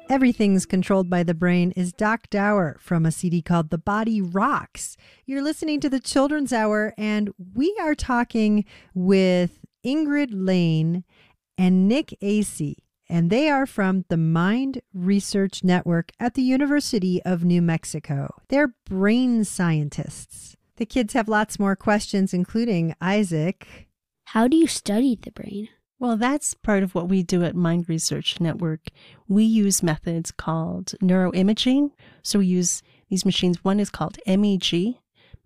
Everything's Controlled by the Brain is Doc Dower from a CD called The Body Rocks. You're listening to the Children's Hour, and we are talking with Ingrid Lane and Nick Acey, and they are from the Mind Research Network at the University of New Mexico. They're brain scientists. The kids have lots more questions, including Isaac. How do you study the brain? Well, that's part of what we do at Mind Research Network. We use methods called neuroimaging. So we use these machines. One is called MEG,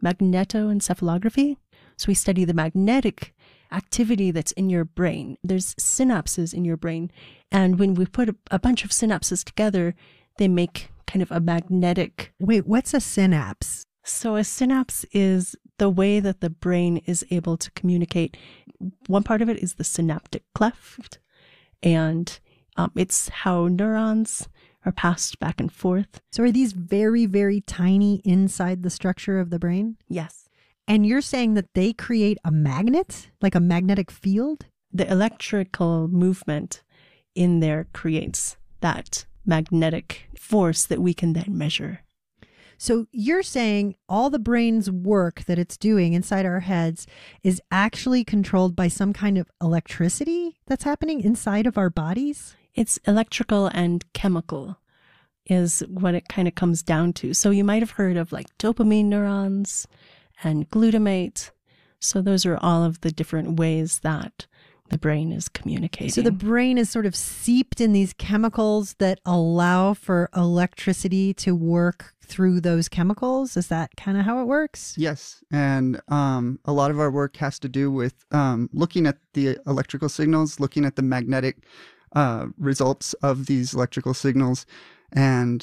magnetoencephalography. So we study the magnetic activity that's in your brain. There's synapses in your brain. And when we put a bunch of synapses together, they make kind of a magnetic... Wait, what's a synapse? So a synapse is the way that the brain is able to communicate. One part of it is the synaptic cleft, and it's how neurons are passed back and forth. So are these very, very tiny inside the structure of the brain? Yes. And you're saying that they create a magnet, like a magnetic field? The electrical movement in there creates that magnetic force that we can then measure. So you're saying all the brain's work that it's doing inside our heads is actually controlled by some kind of electricity that's happening inside of our bodies? It's electrical and chemical is what it kind of comes down to. So you might have heard of like dopamine neurons and glutamate. So those are all of the different ways that the brain is communicating. So the brain is sort of seeped in these chemicals that allow for electricity to work through those chemicals. Is that kind of how it works? Yes. And a lot of our work has to do with looking at the electrical signals, looking at the magnetic results of these electrical signals. And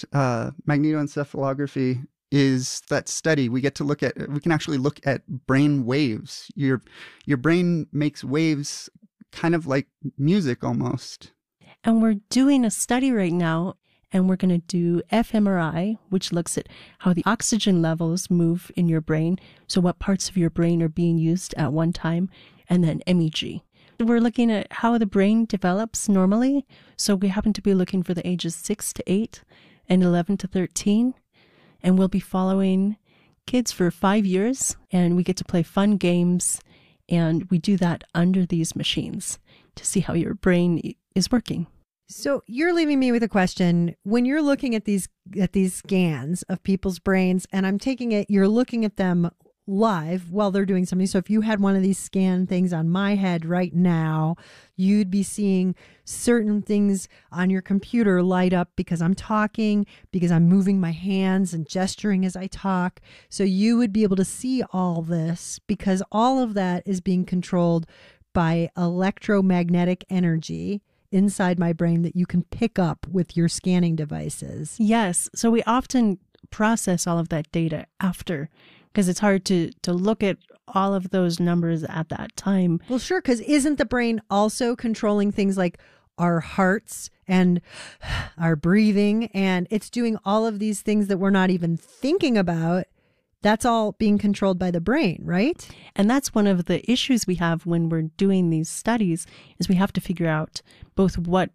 magnetoencephalography is that study. We can actually look at brain waves. Your brain makes waves kind of like music almost. And we're doing a study right now, and we're going to do fMRI, which looks at how the oxygen levels move in your brain. So what parts of your brain are being used at one time, and then MEG. We're looking at how the brain develops normally. So we happen to be looking for the ages 6 to 8 and 11 to 13. And we'll be following kids for 5 years, and we get to play fun games. And we do that under these machines to see how your brain is working. So you're leaving me with a question. When you're looking at these scans of people's brains, and I'm taking it, you're looking at them live while they're doing something. So if you had one of these scan things on my head right now, you'd be seeing certain things on your computer light up because I'm talking, because I'm moving my hands and gesturing as I talk. So you would be able to see all this because all of that is being controlled by electromagnetic energy inside my brain that you can pick up with your scanning devices. Yes. So we often process all of that data after, because it's hard to look at all of those numbers at that time. Well, sure, because isn't the brain also controlling things like our hearts and our breathing? And it's doing all of these things that we're not even thinking about. That's all being controlled by the brain, right? And that's one of the issues we have when we're doing these studies, is we have to figure out both what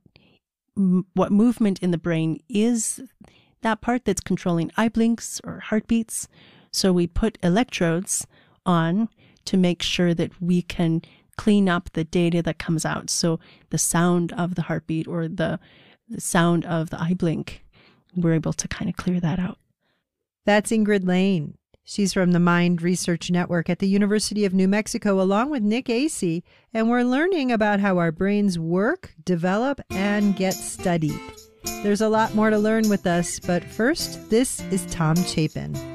movement in the brain is that part that's controlling eye blinks or heartbeats. So we put electrodes on to make sure that we can clean up the data that comes out. So the sound of the heartbeat or the sound of the eye blink, we're able to kind of clear that out. That's Ingrid Lane. She's from the Mind Research Network at the University of New Mexico, along with Nick Acey, and we're learning about how our brains work, develop, and get studied. There's a lot more to learn with us, but first, this is Tom Chapin.